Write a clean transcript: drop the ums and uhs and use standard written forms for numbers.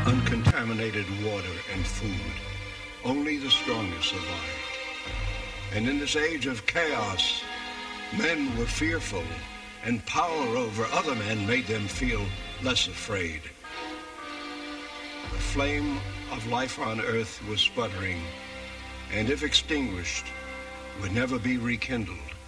uncontaminated water and food. Only the strongest survived. And in this age of chaos, men were fearful, and power over other men made them feel less afraid. The flame of life on Earth was sputtering, and if extinguished, would never be rekindled.